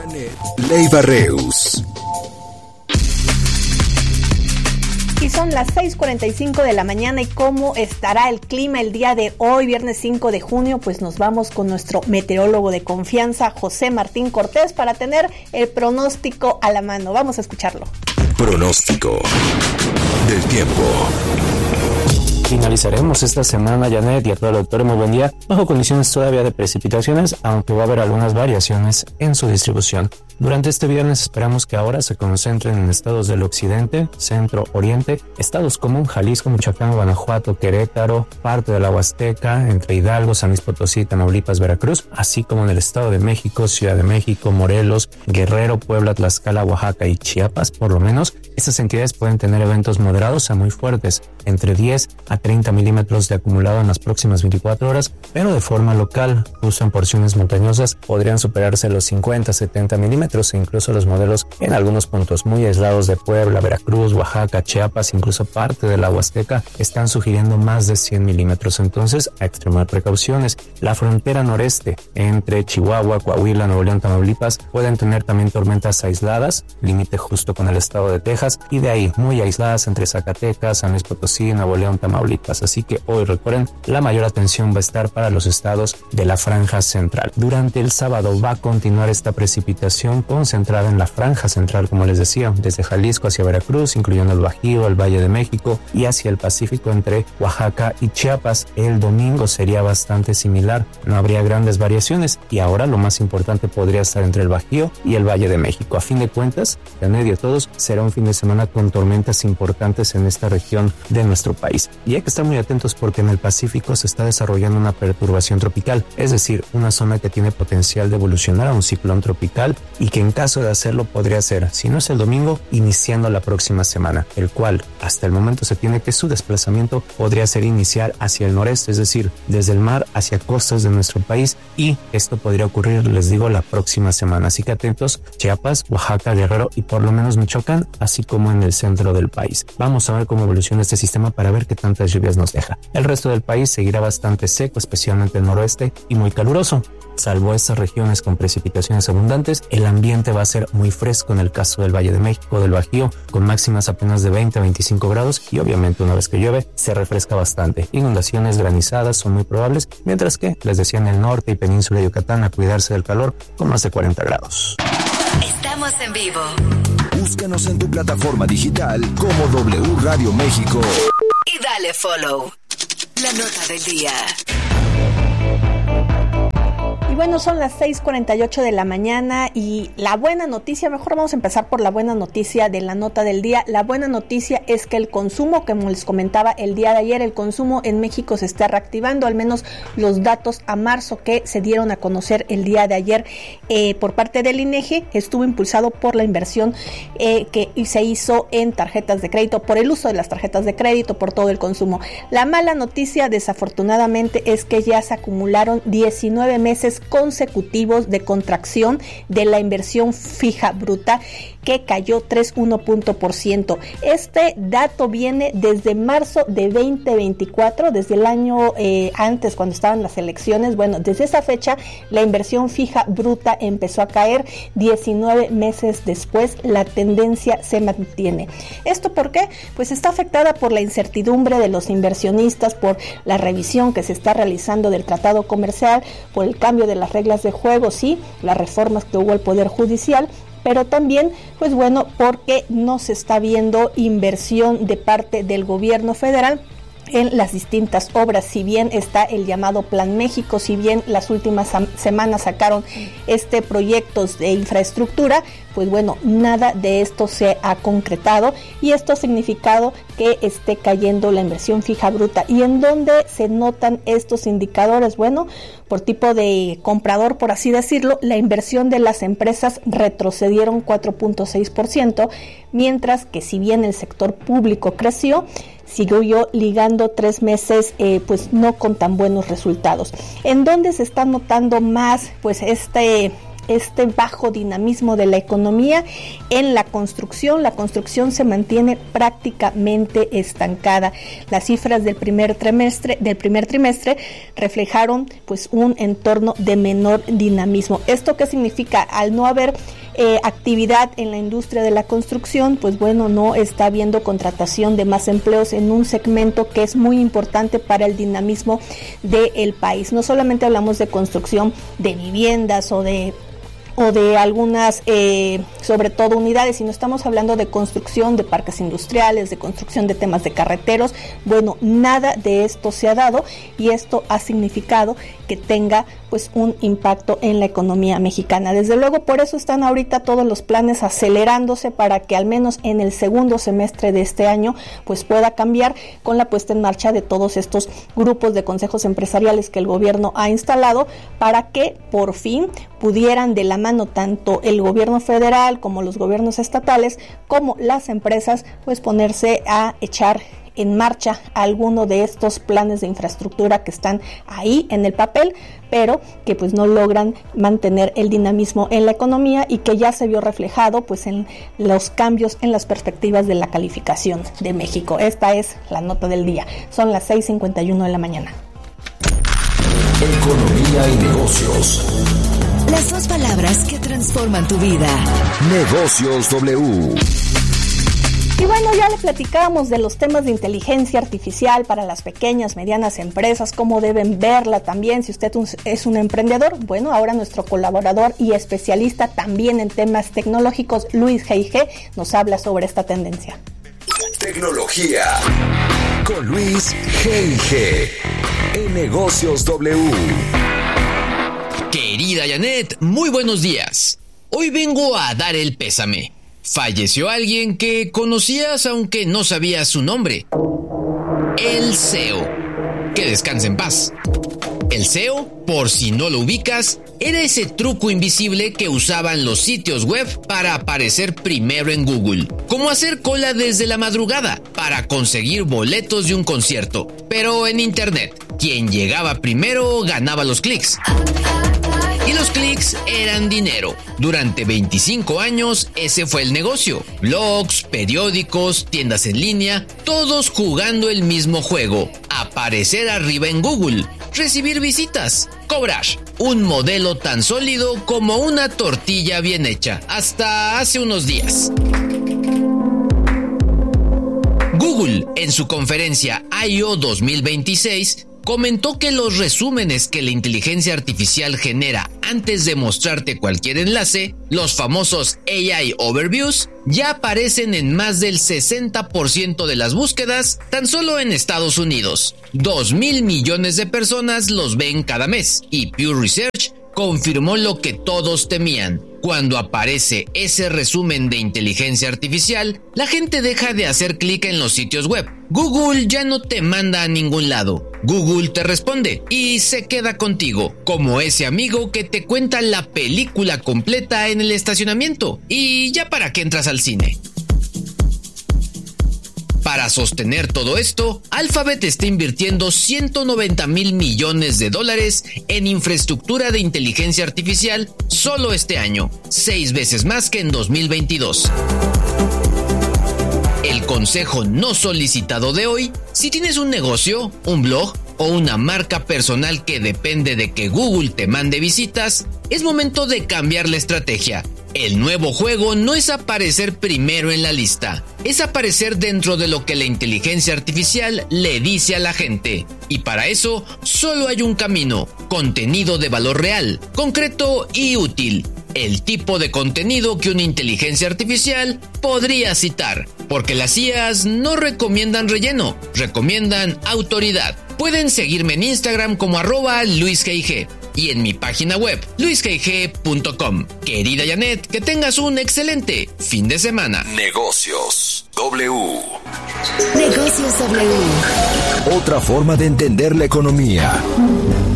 Leiva Reus. Y son las 6:45 de la mañana. ¿Y cómo estará el clima el día de hoy, viernes 5 de junio? Pues nos vamos con nuestro meteorólogo de confianza, José Martín Cortés, para tener el pronóstico a la mano. Vamos a escucharlo. Pronóstico del tiempo. Finalizaremos esta semana, Janet, y a todo el auditorio, muy buen día, bajo condiciones todavía de precipitaciones, aunque va a haber algunas variaciones en su distribución. Durante este viernes esperamos que ahora se concentren en estados del occidente, centro, oriente, estados como Jalisco, Michoacán, Guanajuato, Querétaro, parte de la Huasteca, entre Hidalgo, San Luis Potosí, Tamaulipas, Veracruz, así como en el Estado de México, Ciudad de México, Morelos, Guerrero, Puebla, Tlaxcala, Oaxaca y Chiapas. Por lo menos, estas entidades pueden tener eventos moderados a muy fuertes, entre 10 a 30 milímetros de acumulado en las próximas 24 horas, pero de forma local, justo en porciones montañosas, podrían superarse los 50 a 70 milímetros e incluso los modelos en algunos puntos muy aislados de Puebla, Veracruz, Oaxaca, Chiapas, incluso parte de la Huasteca, están sugiriendo más de 100 milímetros. Entonces, a extremar precauciones. La frontera noreste, entre Chihuahua, Coahuila, Nuevo León, Tamaulipas, pueden tener también tormentas aisladas, límite justo con el estado de Texas, y de ahí muy aisladas entre Zacatecas, San Luis Potosí, Nuevo León, Tamaulipas. Así que hoy, recuerden, la mayor atención va a estar para los estados de la franja central. Durante el sábado va a continuar esta precipitación concentrada en la franja central, como les decía, desde Jalisco hacia Veracruz, incluyendo el Bajío, el Valle de México, y hacia el Pacífico entre Oaxaca y Chiapas. El domingo sería bastante similar, no habría grandes variaciones, y ahora lo más importante podría estar entre el Bajío y el Valle de México. A fin de cuentas, de medio a todos, será un fin de semana con tormentas importantes en esta región de nuestro país. Y hay que estar muy atentos porque en el Pacífico se está desarrollando una perturbación tropical, es decir, una zona que tiene potencial de evolucionar a un ciclón tropical, y que en caso de hacerlo podría ser, si no es el domingo, iniciando la próxima semana, el cual hasta el momento se tiene que su desplazamiento podría ser iniciar hacia el noreste, es decir, desde el mar hacia costas de nuestro país, y esto podría ocurrir, les digo, la próxima semana. Así que atentos, Chiapas, Oaxaca, Guerrero y por lo menos Michoacán, así como en el centro del país. Vamos a ver cómo evoluciona este sistema para ver qué tantas lluvias nos deja. El resto del país seguirá bastante seco, especialmente el noroeste, y muy caluroso. Salvo estas regiones con precipitaciones abundantes, el ambiente va a ser muy fresco en el caso del Valle de México, del Bajío, con máximas apenas de 20 a 25 grados, y obviamente una vez que llueve, se refresca bastante. Inundaciones, granizadas son muy probables, mientras que, les decía, en el norte y península de Yucatán, a cuidarse del calor con más de 40 grados. Estamos en vivo. Búscanos en tu plataforma digital como W Radio México. Y dale follow. La nota del día. Y bueno, son las 6:48 de la mañana y la buena noticia, mejor vamos a empezar por la buena noticia de la nota del día. La buena noticia es que el consumo, como les comentaba el día de ayer, el consumo en México se está reactivando, al menos los datos a marzo que se dieron a conocer el día de ayer por parte del INEGI, estuvo impulsado por la inversión que se hizo en tarjetas de crédito, por el uso de las tarjetas de crédito, por todo el consumo. La mala noticia, desafortunadamente, es que ya se acumularon 19 meses consecutivos de contracción de la inversión fija bruta, que cayó 3,1%. Este dato viene desde marzo de 2024, desde el año antes, cuando estaban las elecciones. Bueno, desde esa fecha la inversión fija bruta empezó a caer. 19 meses después la tendencia se mantiene. ¿Esto por qué? Pues está afectada por la incertidumbre de los inversionistas, por la revisión que se está realizando del tratado comercial, por el cambio de las reglas de juego, sí, las reformas que hubo al Poder Judicial, pero también, pues bueno, porque no se está viendo inversión de parte del gobierno federal en las distintas obras. Si bien está el llamado Plan México, si bien las últimas semanas sacaron proyectos de infraestructura, pues bueno, nada de esto se ha concretado, y esto ha significado que esté cayendo la inversión fija bruta. ¿Y en dónde se notan estos indicadores? Bueno, por tipo de comprador, por así decirlo, la inversión de las empresas retrocedieron 4,6%, mientras que si bien el sector público creció, siguió ligando 3 meses pues no con tan buenos resultados. ¿En dónde se está notando más pues este bajo dinamismo de la economía en la construcción. La construcción se mantiene prácticamente estancada. Las cifras del primer trimestre reflejaron pues un entorno de menor dinamismo. ¿Esto qué significa? Al no haber actividad en la industria de la construcción, pues bueno, no está habiendo contratación de más empleos en un segmento que es muy importante para el dinamismo del país. No solamente hablamos de construcción de viviendas o de algunas, sobre todo unidades, sino estamos hablando de construcción de parques industriales, de construcción de temas de carreteros. Bueno, nada de esto se ha dado y esto ha significado que tenga pues un impacto en la economía mexicana. Desde luego, por eso están ahorita todos los planes acelerándose para que al menos en el segundo semestre de este año pues pueda cambiar con la puesta en marcha de todos estos grupos de consejos empresariales que el gobierno ha instalado para que por fin pudieran de la mano tanto el gobierno federal como los gobiernos estatales como las empresas pues ponerse a echar en marcha alguno de estos planes de infraestructura que están ahí en el papel, pero que pues no logran mantener el dinamismo en la economía y que ya se vio reflejado pues en los cambios en las perspectivas de la calificación de México. Esta es la nota del día. Son las 6:51 de la mañana. Economía y negocios. Las dos palabras que transforman tu vida. Negocios W. Y bueno, ya le platicábamos de los temas de inteligencia artificial para las pequeñas, medianas empresas, cómo deben verla también. Si usted es un emprendedor, bueno, ahora nuestro colaborador y especialista también en temas tecnológicos, Luis G.I.G., nos habla sobre esta tendencia. Tecnología con Luis G.I.G. en Negocios W. Querida Janet, muy buenos días. Hoy vengo a dar el pésame. Falleció alguien que conocías aunque no sabías su nombre. El SEO. Que descanse en paz. El SEO, por si no lo ubicas, era ese truco invisible que usaban los sitios web para aparecer primero en Google. Como hacer cola desde la madrugada para conseguir boletos de un concierto. Pero en internet, quien llegaba primero ganaba los clics. Y los clics eran dinero. Durante 25 años ese fue el negocio. Blogs, periódicos, tiendas en línea, todos jugando el mismo juego. Aparecer arriba en Google, recibir visitas, cobrar. Un modelo tan sólido como una tortilla bien hecha, hasta hace unos días. Google, en su conferencia I.O. 2026, comentó que los resúmenes que la inteligencia artificial genera antes de mostrarte cualquier enlace, los famosos AI Overviews, ya aparecen en más del 60% de las búsquedas tan solo en Estados Unidos. 2,000 millones de personas los ven cada mes y Pew Research confirmó lo que todos temían. Cuando aparece ese resumen de inteligencia artificial, la gente deja de hacer clic en los sitios web. Google ya no te manda a ningún lado. Google te responde y se queda contigo, como ese amigo que te cuenta la película completa en el estacionamiento. ¿Y ya para qué entras al cine? Para sostener todo esto, Alphabet está invirtiendo $190,000 millones en infraestructura de inteligencia artificial solo este año, 6 veces más que en 2022. El consejo no solicitado de hoy: si tienes un negocio, un blog o una marca personal que depende de que Google te mande visitas, es momento de cambiar la estrategia. El nuevo juego no es aparecer primero en la lista, es aparecer dentro de lo que la inteligencia artificial le dice a la gente. Y para eso solo hay un camino: contenido de valor real, concreto y útil. El tipo de contenido que una inteligencia artificial podría citar, porque las IAs no recomiendan relleno, recomiendan autoridad. Pueden seguirme en Instagram como @LuisGig y en mi página web, luisgig.com. Querida Janet, que tengas un excelente fin de semana. Negocios W. Negocios W. Otra forma de entender la economía.